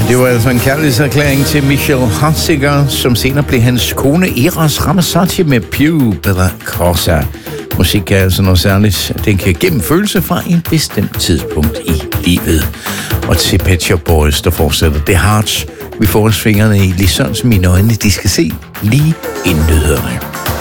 Det var altså en kærlighedserklæring til Michel Hunziker, som senere blev hans kone Eros Ramazzotti med Più Bella Cosa. Musik er altså noget særligt. Den kan gennem følelser fra en bestemt tidspunkt i livet. Og til Pet Shop Boys, der fortsætter The Hearts. Vi får os fingrene i Lis Sørensen, mine øjne, de skal se lige inden nyhederne.